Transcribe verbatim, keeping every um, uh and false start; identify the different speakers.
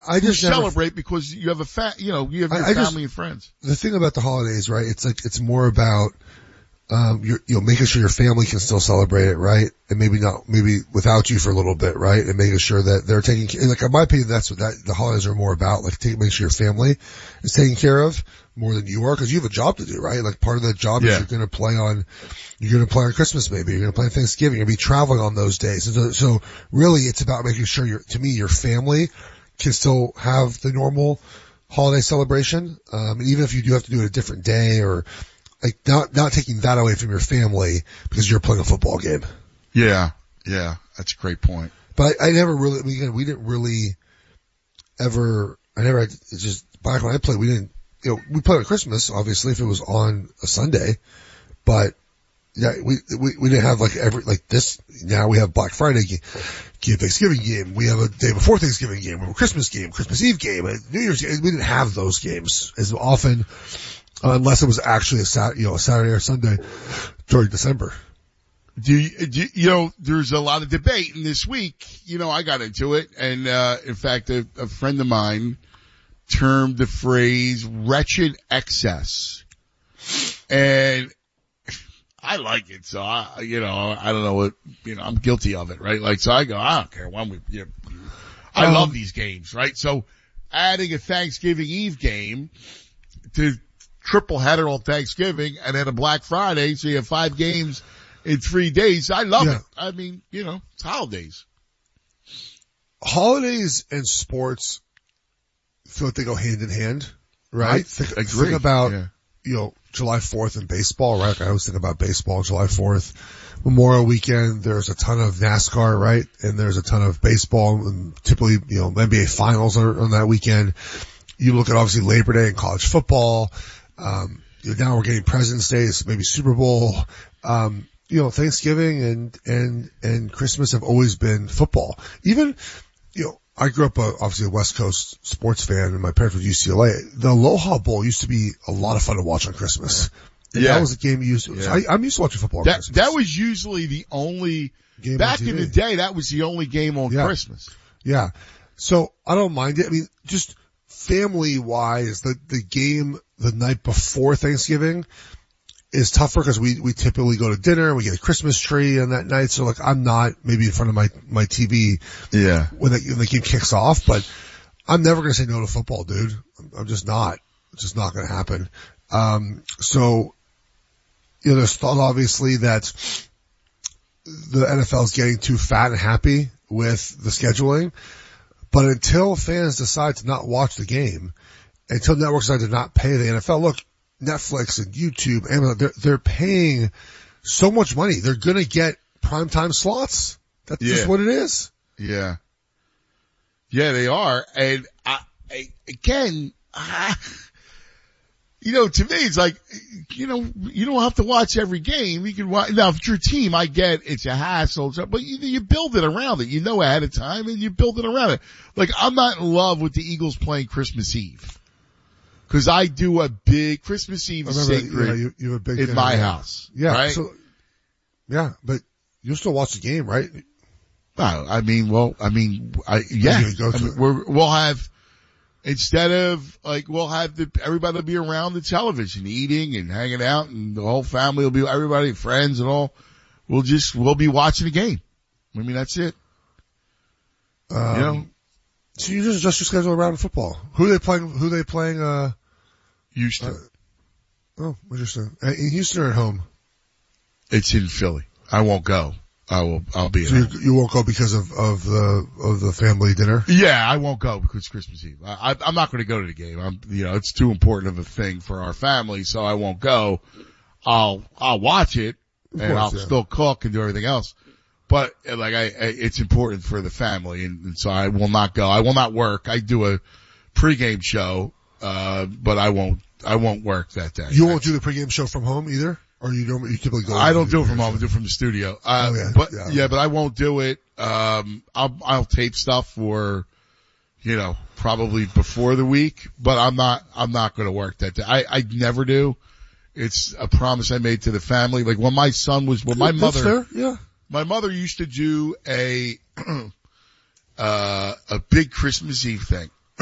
Speaker 1: I just
Speaker 2: you
Speaker 1: never,
Speaker 2: celebrate because you have a fa- you know, you have your
Speaker 1: I, I
Speaker 2: family
Speaker 1: just,
Speaker 2: and friends.
Speaker 1: The thing about the holidays, right? It's like, it's more about, um, you're, you know, making sure your family can still celebrate it, right? And maybe not, maybe without you for a little bit, right? And making sure that they're taking care, like in my opinion, that's what that, the holidays are more about, like take, make sure your family is taken care of more than you are, cause you have a job to do, right? Like part of that job
Speaker 2: Yeah.
Speaker 1: is you're gonna play on, you're gonna play on Christmas maybe, you're gonna play on Thanksgiving, you're gonna be traveling on those days. And so, so really it's about making sure your, to me, your family can still have the normal holiday celebration. Um, and even if you do have to do it a different day or like not, not taking that away from your family because you're playing a football game.
Speaker 2: Yeah. Yeah. That's a great point.
Speaker 1: But I, I never really, I mean, again, we didn't really ever, I never, it's just back when I played, we didn't, you know, we played on Christmas, obviously, if it was on a Sunday, but yeah, we, we, we didn't have like every, like this, now we have Black Friday game, game, Thanksgiving game, we have a day before Thanksgiving game, we have a Christmas game, Christmas Eve game, a New Year's game. We didn't have those games as often, uh, unless it was actually a Sat, you know, a Saturday or Sunday during December.
Speaker 2: Do you, do you, you know, there's a lot of debate, and this week, you know, I got into it, and, uh, in fact, a, a friend of mine termed the phrase wretched excess. And I like it, so I, you know, I don't know what, you know, I'm guilty of it, right? Like, so I go, I don't care when we, you know, I
Speaker 1: Um,
Speaker 2: love these games, right? So adding a Thanksgiving Eve game to triple header on Thanksgiving and then a Black Friday, so you have five games in three days. I love
Speaker 1: Yeah.
Speaker 2: it. I mean, you know, it's holidays.
Speaker 1: Holidays and sports feel like they go hand in hand, right?
Speaker 2: I
Speaker 1: think,
Speaker 2: agree.
Speaker 1: think about,
Speaker 2: Yeah.
Speaker 1: you know, July fourth and baseball, right? Like I always think about baseball, July fourth, Memorial Weekend, there's a ton of NASCAR, right? And there's a ton of baseball and typically, you know, N B A finals are on that weekend. You look at obviously Labor Day and college football. Um, you know, now we're getting President's Day, it's maybe Super Bowl. Um, you know, Thanksgiving and, and, and Christmas have always been football. Even, you know, I grew up a, obviously a West Coast sports fan and my parents were U C L A. The Aloha Bowl used to be a lot of fun to watch on Christmas. And
Speaker 2: Yeah.
Speaker 1: that was a game you used to,
Speaker 2: Yeah.
Speaker 1: so I, I'm used to watching football on
Speaker 2: That,
Speaker 1: Christmas.
Speaker 2: that was usually the only,
Speaker 1: Game on
Speaker 2: back
Speaker 1: T V.
Speaker 2: in the day, that was the only game on
Speaker 1: Yeah.
Speaker 2: Christmas.
Speaker 1: Yeah. So I don't mind it. I mean, just family wise, the, the game the night before Thanksgiving is tougher because we, we typically go to dinner and we get a Christmas tree on that night. So like I'm not maybe in front of my, my T V
Speaker 2: Yeah.
Speaker 1: when the, when the game kicks off, but I'm never going to say no to football, dude. I'm, I'm just not. It's just not going to happen. Um, so, you know, there's thought obviously that the N F L is getting too fat and happy with the scheduling. But until fans decide to not watch the game, until networks decide to not pay the N F L, look, Netflix and YouTube, Amazon, they're, they're paying so much money. They're going to get primetime slots. That's
Speaker 2: Yeah.
Speaker 1: just what it is.
Speaker 2: Yeah. Yeah, they are. And I, I again, I, you know, to me, it's like, you know, you don't have to watch every game. You can watch, now if it's your team, I get it's a hassle, but you, you build it around it. You know ahead of time and you build it around it. Like I'm not in love with the Eagles playing Christmas Eve. Cause I do a big Christmas Eve is
Speaker 1: Remember,
Speaker 2: sacred
Speaker 1: yeah, you, you have a big
Speaker 2: in
Speaker 1: thing,
Speaker 2: my
Speaker 1: yeah.
Speaker 2: house.
Speaker 1: Yeah.
Speaker 2: Right?
Speaker 1: So, yeah, but you'll still watch the game, right?
Speaker 2: No, I mean, well, I mean, I, yeah,
Speaker 1: You're gonna go
Speaker 2: I
Speaker 1: to
Speaker 2: mean,
Speaker 1: it.
Speaker 2: we're, we'll have, instead of like, we'll have the, everybody will be around the television eating and hanging out and the whole family will be, everybody, friends and all. We'll just, we'll be watching the game. I mean, that's it.
Speaker 1: Um,
Speaker 2: you know,
Speaker 1: so you just adjust your schedule around football. Who are they playing, who are they playing, uh,
Speaker 2: Houston.
Speaker 1: uh oh, interesting. Uh, In Houston or at home?
Speaker 2: It's in Philly. I won't go. I will, I'll be at
Speaker 1: So you,
Speaker 2: home.
Speaker 1: you won't go because of, of the, of the family dinner?
Speaker 2: Yeah, I won't go because it's Christmas Eve. I, I, I'm not going to go to the game. I'm, you know, it's too important of a thing for our family, so I won't go. I'll, I'll watch it
Speaker 1: Of
Speaker 2: and
Speaker 1: course,
Speaker 2: I'll
Speaker 1: yeah.
Speaker 2: still cook and do everything else. But like I, I it's important for the family and, and so I will not go. I will not work. I do a pregame show, uh, but I won't, I won't work that day.
Speaker 1: You won't do the pregame show from home either? Or you don't, you typically go?
Speaker 2: I don't
Speaker 1: to
Speaker 2: do
Speaker 1: the
Speaker 2: it from
Speaker 1: pregame
Speaker 2: home. I
Speaker 1: show?
Speaker 2: do it from the studio. Uh,
Speaker 1: Oh, yeah.
Speaker 2: but
Speaker 1: Yeah.
Speaker 2: yeah, but I won't do it. Um, I'll, I'll tape stuff for, you know, probably before the week, but I'm not, I'm not going to work that day. I, I never do. It's a promise I made to the family. Like when my son was, when my
Speaker 1: That's
Speaker 2: mother,
Speaker 1: fair, yeah.
Speaker 2: my mother used to do a, uh, a big Christmas Eve thing.